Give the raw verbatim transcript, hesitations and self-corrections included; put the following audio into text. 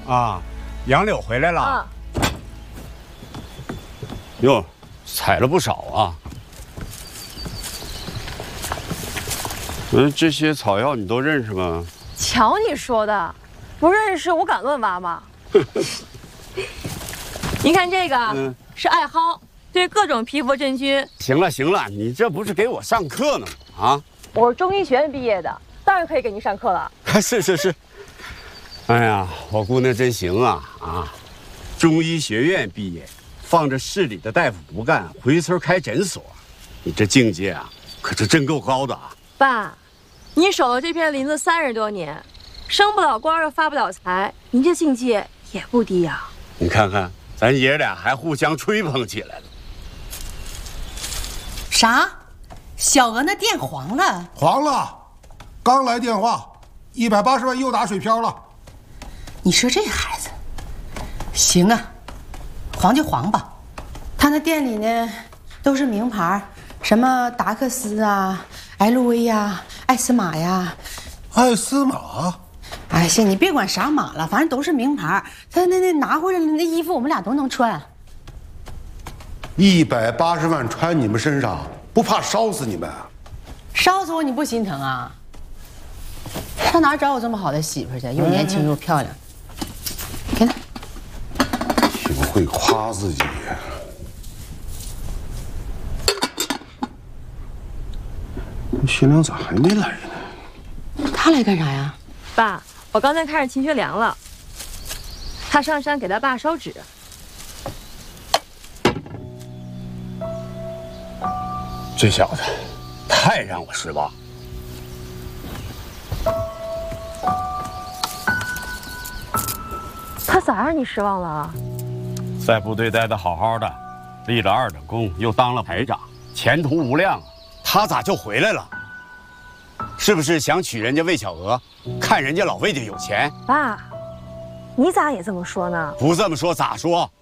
啊，杨柳回来了。 啊。 哟，采了不少啊。嗯，这些草药你都认识吗？ 瞧你说的，不认识我敢乱挖吗？您看这个、嗯、是艾蒿，对各种皮肤真菌。 行了行了，你这不是给我上课呢吗？啊， 我是中医学院毕业的，当然可以给您上课了。 是是是。哎呀，我姑娘真行啊啊！中医学院毕业，放着市里的大夫不干，回村开诊所，你这境界啊，可是真够高的啊！ 爸，你守了这片林子三十多年，升不了官又发不了财，您这境界也不低呀、啊。 你看看，咱爷俩还互相吹捧起来了。 啥？小娥那店黄了？ 黄了，刚来电话，一百八十万又打水漂了。 你说这孩子，行啊，黄就黄吧。他那店里呢，都是名牌，什么达克斯啊、L V 呀、爱斯玛呀。 爱斯玛？ 哎行，你别管啥码了，反正都是名牌。他那那拿回来那衣服，我们俩都能穿。 一百八十万穿你们身上，不怕烧死你们？ 烧死我你不心疼啊？上哪找我这么好的媳妇去？又年轻又漂亮。给他。 挺会夸自己。新娘咋还没来呢？ 他来干啥呀？ 爸，我刚才看着秦学良了，他上山给他爸烧纸。 这小子太让我失望。 他咋让你失望了啊？ 在部队待得好好的，立了二等功，又当了排长，前途无量啊！他咋就回来了？是不是想娶人家魏小娥？看人家老魏家有钱？ 爸，你咋也这么说呢？ 不这么说咋说？